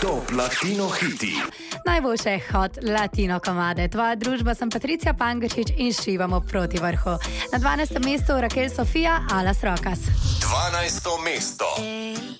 Top Latino hiti. Najboljše hot latino komade. Tvoja družba, sem Patricija Pangrčič in šivamo proti vrhu. Na 12. mestu Raquel Sofia, Alas Rokas. 12. mesto.